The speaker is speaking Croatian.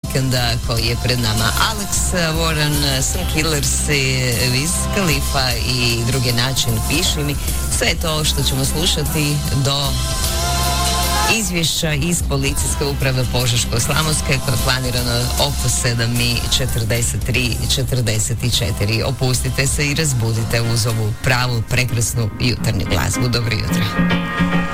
vikenda koji je pred nama. Alex Warren, Some Killers, Wiz Khalifa i drugi način Piši mi. Sve to što ćemo slušati do izvješća iz policijske uprave Požeško-slavonske koje je planirano oko 7:43-44. Opustite se i razbudite uz ovu pravu, prekrasnu jutarnju glazbu. Dobro jutro.